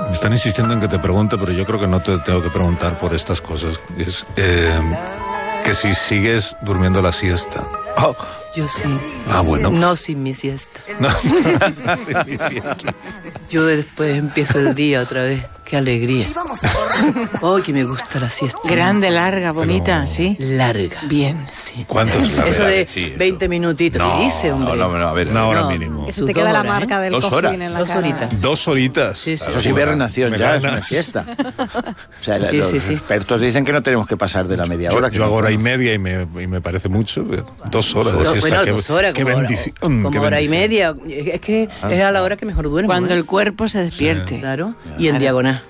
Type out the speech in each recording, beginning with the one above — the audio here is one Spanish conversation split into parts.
Me están insistiendo en que te pregunte, pero yo creo que no te tengo que preguntar por estas cosas. Es que si sigues durmiendo la siesta. Oh. Yo sí. Ah, bueno. No sin mi siesta. No, sin mi siesta. Yo después empiezo el día otra vez. Qué alegría. Oh, que me gusta la siesta. Grande, larga, bonita, pero... sí. Larga. Bien. Sí. ¿Cuántos larga? Eso de sí, 20 minutitos. No, ¿Qué hice, hombre? No, a ver. Una hora mínimo. Que se te queda la marca del 2 cojín horas. en la 2 cara. horitas. 2 horitas. Sí, sí. Eso sí, hibernación, Me ya es ganas. una siesta. O sea, Sí, los sí, sí. expertos dicen que no tenemos que pasar de la media hora. Yo hago hora y media y me parece mucho. 2 horas de siesta. Bueno, Qué, 2 horas. qué Como bendición. como qué hora y bendición. media. Es que es a la hora que mejor duermo. Cuando el cuerpo se despierte. Claro. Y en diagonal.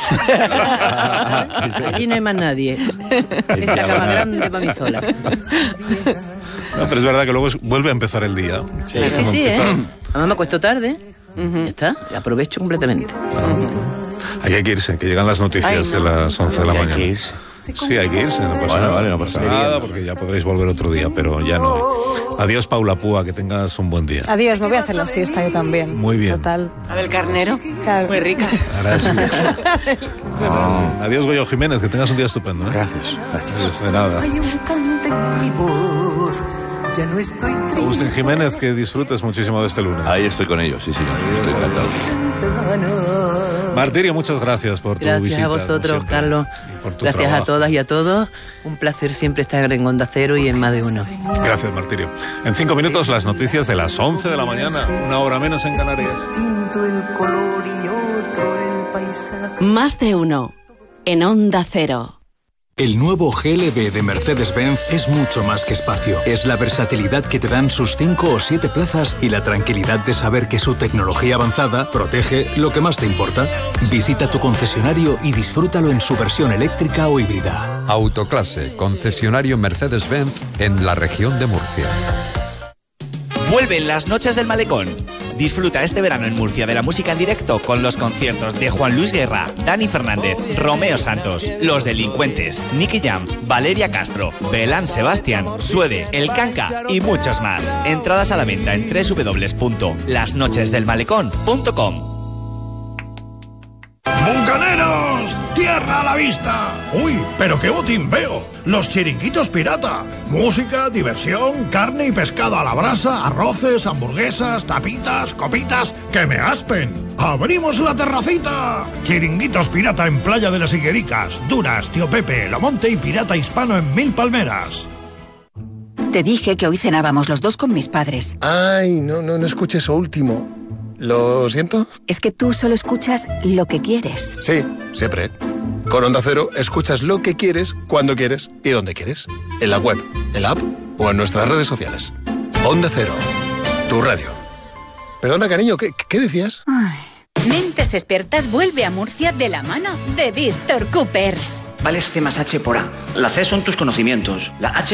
Allí no hay más nadie. Esa cama grande para mí sola. No, pero es verdad que luego vuelve a empezar el día. Sí, Además me acuesto tarde. Ya está. Y aprovecho completamente. Ahí hay que irse, que llegan las noticias de las 11 de la mañana. Hay que irse. Sí, hay que irse, no pasa Bueno, nada. vale, no pasa nada, porque ya podréis volver otro día, pero ya no. Adiós, Paula Púa, que tengas un buen día. Adiós, me voy a hacer la siesta yo también. Muy bien. Total. A ver, carnero. Claro. Muy rica. Ahora sí. Adiós, Goyo Jiménez, que tengas un día estupendo. Gracias. Adiós, de nada. Hay un cante en mi voz, ya no estoy triste. Agustín Jiménez, que disfrutes muchísimo de este lunes. Ahí estoy con ellos, sí, estoy encantado. Martirio, muchas gracias por tu visita. Gracias a vosotros, como siempre, Carlos. y por tu Gracias trabajo. a todas y a todos. Un placer siempre estar en Onda Cero y en Más de Uno. Gracias, Martirio. En 5 minutos, las noticias de las 11 de la mañana, una hora menos en Canarias. Distinto el color y otro el paisaje. Más de Uno, en Onda Cero. El nuevo GLB de Mercedes-Benz es mucho más que espacio. Es la versatilidad que te dan sus 5 o 7 plazas y la tranquilidad de saber que su tecnología avanzada protege lo que más te importa. Visita tu concesionario y disfrútalo en su versión eléctrica o híbrida. Autoclase, concesionario Mercedes-Benz en la región de Murcia. Vuelven las noches del Malecón. Disfruta este verano en Murcia de la música en directo con los conciertos de Juan Luis Guerra, Dani Fernández, Romeo Santos, Los Delincuentes, Nicky Jam, Valeria Castro, Belán Sebastián, Suede, El Canca y muchos más. Entradas a la venta en www.lasnochesdelmalecón.com. ¡Bucaneros! ¡Tierra a la vista! ¡Uy, pero qué botín veo! ¡Los chiringuitos pirata! Música, diversión, carne y pescado a la brasa, arroces, hamburguesas, tapitas, copitas... ¡Que me aspen! ¡Abrimos la terracita! Chiringuitos pirata en Playa de las Higuericas, Duras, Tío Pepe, Lomonte y Pirata Hispano en Mil Palmeras. Te dije que hoy cenábamos los dos con mis padres. Ay, no escuché eso último. ¿Lo siento? Es que tú solo escuchas lo que quieres. Sí, siempre. Con Onda Cero escuchas lo que quieres, cuando quieres y donde quieres. En la web, en la app o en nuestras redes sociales. Onda Cero, tu radio. Perdona, cariño, ¿qué decías? Ay. Mentes Expertas vuelve a Murcia de la mano de Víctor Coopers. Vales C más H por A. La C son tus conocimientos. La H